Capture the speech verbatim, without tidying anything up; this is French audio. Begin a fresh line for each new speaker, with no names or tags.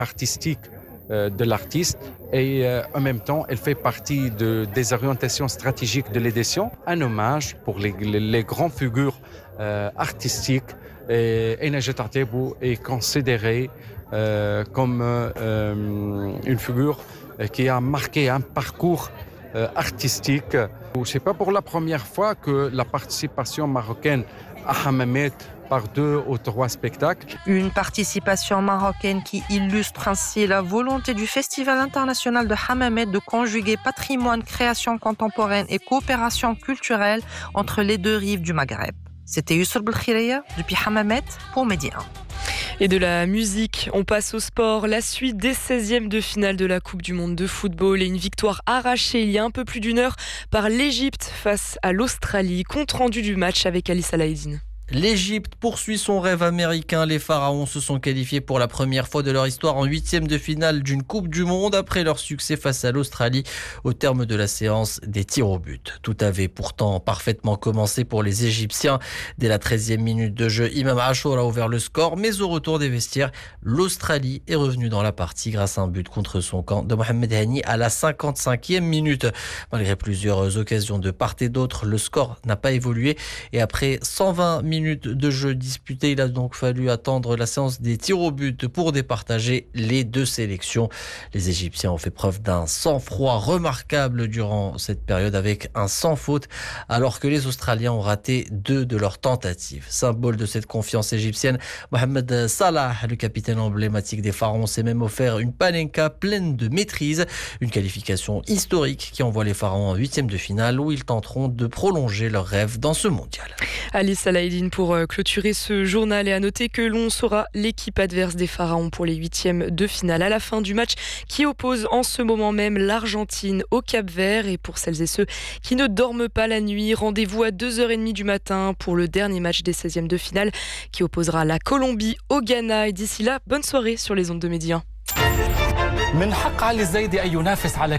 artistique euh, de l'artiste et euh, en même temps, elle fait partie de, des orientations stratégiques de l'édition. Un hommage pour les, les, les grandes figures euh, artistiques. Et Najet Artebou est considéré euh, comme euh, une figure qui a marqué un parcours euh, artistique. Ce n'est pas pour la première fois que la participation marocaine à Hammamet par deux ou trois spectacles.
Une participation marocaine qui illustre ainsi la volonté du Festival international de Hammamet de conjuguer patrimoine, création contemporaine et coopération culturelle entre les deux rives du Maghreb. C'était Youssouf Belkhireya depuis Hammamet pour Média un.
Et de la musique, on passe au sport. La suite des seizièmes de finale de la Coupe du Monde de football et une victoire arrachée il y a un peu plus d'une heure par l'Égypte face à l'Australie. Compte rendu du match avec Ali Salahdine.
L'Égypte poursuit son rêve américain. Les Pharaons se sont qualifiés pour la première fois de leur histoire en huitième de finale d'une Coupe du Monde après leur succès face à l'Australie au terme de la séance des tirs au but. Tout avait pourtant parfaitement commencé pour les Égyptiens. Dès la treizième minute de jeu, Imam Achour a ouvert le score, mais au retour des vestiaires, l'Australie est revenue dans la partie grâce à un but contre son camp de Mohamed Hani à la cinquante-cinquième minute. Malgré plusieurs occasions de part et d'autre, le score n'a pas évolué et après cent vingt minutes de jeu disputé, il a donc fallu attendre la séance des tirs au but pour départager les deux sélections. Les Égyptiens ont fait preuve d'un sang-froid remarquable durant cette période avec un sans faute, alors que les Australiens ont raté deux de leurs tentatives. Symbole de cette confiance égyptienne, Mohamed Salah, le capitaine emblématique des Pharaons, s'est même offert une panenka pleine de maîtrise, une qualification historique qui envoie les Pharaons en huitième de finale où ils tenteront de prolonger leur rêve dans ce mondial.
Ali Salahdine pour clôturer ce journal et à noter que l'on saura l'équipe adverse des Pharaons pour les huitièmes de finale à la fin du match qui oppose en ce moment même l'Argentine au Cap-Vert. Et pour celles et ceux qui ne dorment pas la nuit, rendez-vous à deux heures trente du matin pour le dernier match des seizièmes de finale qui opposera la Colombie au Ghana. Et d'ici là, bonne soirée sur les ondes de Média un.